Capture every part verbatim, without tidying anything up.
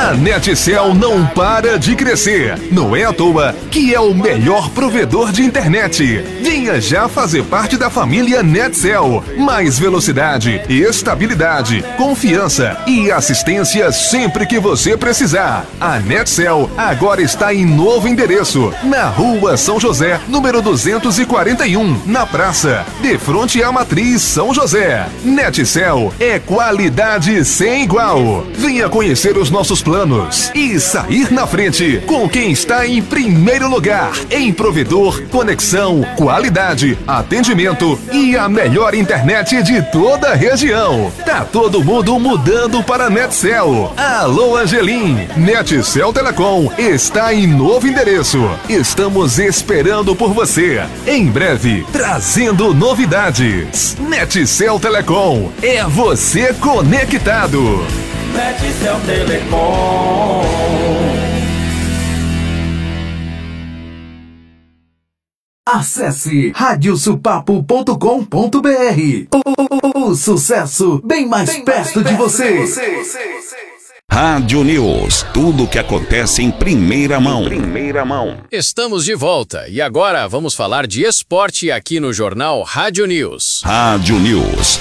A NetCell não para de crescer. Não é à toa que é o melhor provedor de internet. Venha já fazer parte da família NetCell. Mais velocidade, estabilidade, confiança e assistência sempre que você precisar. A NetCell agora está em novo endereço, na Rua São José, número duzentos e quarenta e um, na praça, de frente à Matriz São José. NetCell é qualidade sem igual. Venha conhecer os nossos planos e sair na frente com quem está em primeiro lugar em provedor, conexão, qualidade, atendimento e a melhor internet de toda a região. Tá todo mundo mudando para NetCell. Alô, Angelim. NetCell Telecom está em novo endereço. Estamos esperando por você. Em breve, trazendo novidades. NetCell Telecom é você conectado. NetCell Telecom. Acesse rádio supapo ponto com ponto br. O, o sucesso bem mais bem perto, bem de, perto você. de você. Rádio News, tudo o que acontece em primeira mão. Primeira mão. Estamos de volta e agora vamos falar de esporte aqui no jornal Rádio News. Rádio News.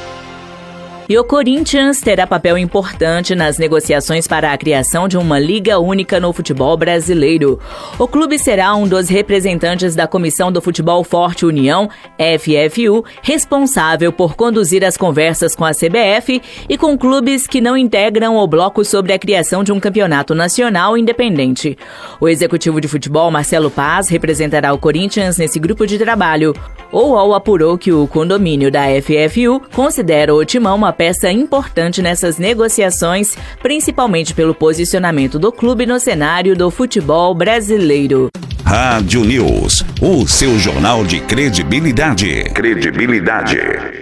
E o Corinthians terá papel importante nas negociações para a criação de uma liga única no futebol brasileiro. O clube será um dos representantes da Comissão do Futebol Forte União, F F U, responsável por conduzir as conversas com a C B F e com clubes que não integram o bloco sobre a criação de um campeonato nacional independente. O executivo de futebol, Marcelo Paz, representará o Corinthians nesse grupo de trabalho. O U O L apurou que o condomínio da F F U considera o Timão uma peça importante nessas negociações, principalmente pelo posicionamento do clube no cenário do futebol brasileiro. Rádio News, o seu jornal de credibilidade. Credibilidade.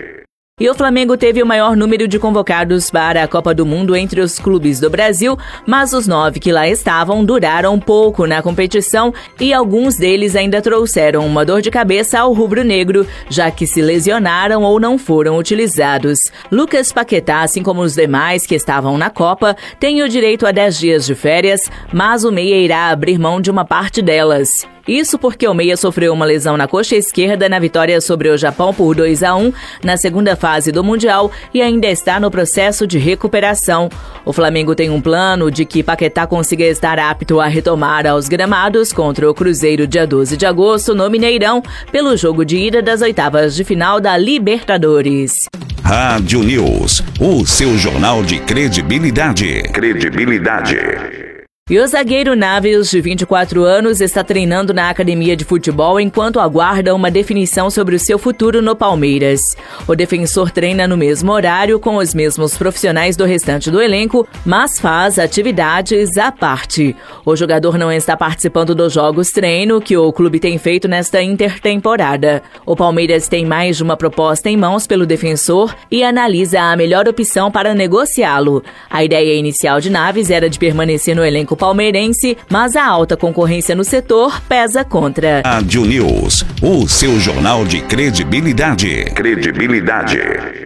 E o Flamengo teve o maior número de convocados para a Copa do Mundo entre os clubes do Brasil, mas os nove que lá estavam duraram pouco na competição e alguns deles ainda trouxeram uma dor de cabeça ao rubro-negro, já que se lesionaram ou não foram utilizados. Lucas Paquetá, assim como os demais que estavam na Copa, tem o direito a dez dias de férias, mas o meia irá abrir mão de uma parte delas. Isso porque o meia sofreu uma lesão na coxa esquerda na vitória sobre o Japão por dois a um na segunda fase do Mundial e ainda está no processo de recuperação. O Flamengo tem um plano de que Paquetá consiga estar apto a retomar aos gramados contra o Cruzeiro dia doze de agosto no Mineirão pelo jogo de ida das oitavas de final da Libertadores. Rádio News, o seu jornal de credibilidade. Credibilidade. E o zagueiro Naves, de vinte e quatro anos, está treinando na academia de futebol enquanto aguarda uma definição sobre o seu futuro no Palmeiras. O defensor treina no mesmo horário com os mesmos profissionais do restante do elenco, mas faz atividades à parte. O jogador não está participando dos jogos treino que o clube tem feito nesta intertemporada. O Palmeiras tem mais de uma proposta em mãos pelo defensor e analisa a melhor opção para negociá-lo. A ideia inicial de Naves era de permanecer no elenco palmeirense, mas a alta concorrência no setor pesa contra. Rádio News, o seu jornal de credibilidade. Credibilidade.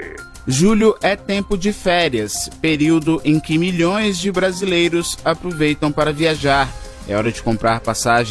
Julho é tempo de férias, período em que milhões de brasileiros aproveitam para viajar. É hora de comprar passagem